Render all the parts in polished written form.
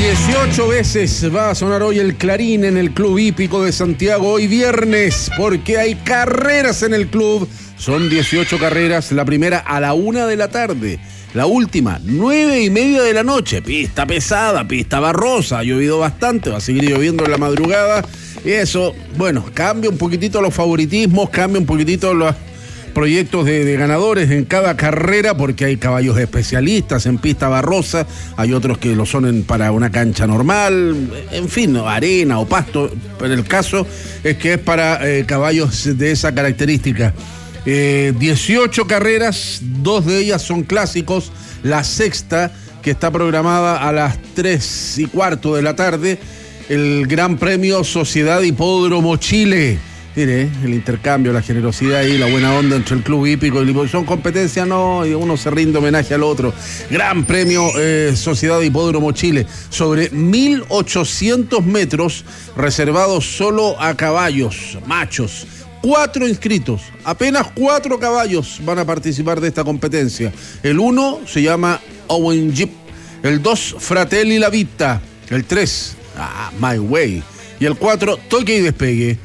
18 veces va a sonar hoy el clarín en el Club Hípico de Santiago, hoy viernes, porque hay carreras en el club. Son 18 carreras, la primera a la 1 de la tarde, la última 9:30 de la noche. Pista pesada, pista barrosa, ha llovido bastante, va a seguir lloviendo en la madrugada. Y eso, bueno, cambia un poquitito los favoritismos, cambia un poquitito los proyectos de ganadores en cada carrera, porque hay caballos especialistas en pista barrosa, hay otros que lo son para una cancha normal, en fin, arena o pasto, pero el caso es que es para caballos de esa característica. 18 carreras, 2 de ellas son clásicos, la sexta, que está programada a las 3:15 de la tarde, el Gran Premio Sociedad Hipódromo Chile. Mire, el intercambio, la generosidad y la buena onda entre el Club Hípico y son competencias, no, y uno se rinde homenaje al otro. Gran Premio Sociedad Hipódromo Chile, sobre 1.800 metros, reservados solo a caballos, machos. 4 inscritos, apenas 4 caballos van a participar de esta competencia. El 1 se llama Owen Jeep, el 2 Fratelli La Vita, el 3 My Way y el 4 Toque y Despegue.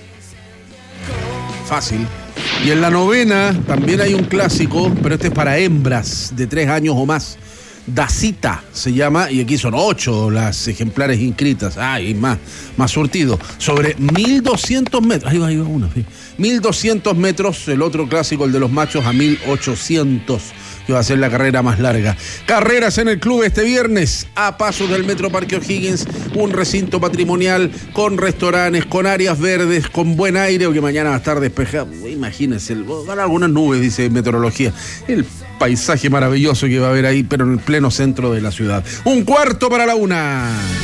Fácil. Y en la novena también hay un clásico, pero este es para hembras de 3 años o más. Dacita se llama, y aquí son 8 las ejemplares inscritas. Y más surtido. Sobre 1.200 metros. Ahí va una. 1.200 metros, el otro clásico, el de los machos, a 1.800. Que va a ser la carrera más larga. Carreras en el club este viernes, a pasos del Metro Parque O'Higgins, un recinto patrimonial con restaurantes, con áreas verdes, con buen aire, porque mañana va a estar despejado. Imagínense, van algunas nubes, dice meteorología. El paisaje maravilloso que va a haber ahí, pero en el pleno centro de la ciudad. 1:15 para la 1.